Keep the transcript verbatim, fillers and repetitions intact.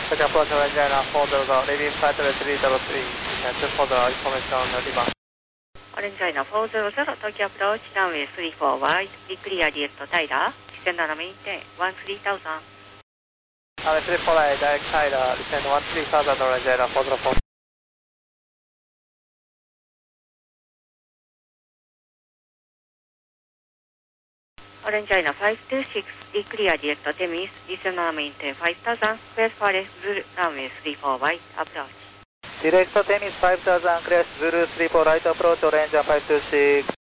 Tokyo approach Orange Airline four zero zero, leaving flight three zero three, two four zero, information on the rebound. Orange Airline four zero zero, Tokyo approach runway three four wide, be clear direct Tyler, descend and maintain one three thousand. Runway three four wide, direct Tyler, descend one three thousand, Orange Airline four zero four. Orange Airline five two six, be clear direct Temis, descend and maintain five thousand, clear for Zulu, runway three four wide, approach. Direct Temis five thousand, clear Zulu three four right approach, Orange five two six.